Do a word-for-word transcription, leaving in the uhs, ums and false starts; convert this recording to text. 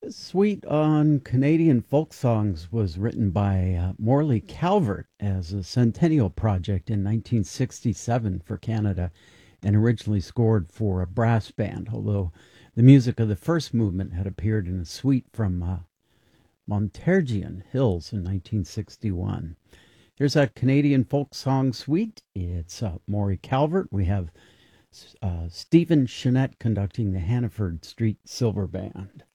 Suite on Canadian Folk Songs was written by uh, Morley Calvert as a centennial project in nineteen sixty-seven for Canada and originally scored for a brass band, although the music of the first movement had appeared in a suite from uh, Montargis Hills in nineteen sixty-one. Here's a Canadian Folk Song Suite. It's uh, Morley Calvert. We have uh, Stephen Chenette conducting the Hannaford Street Silver Band.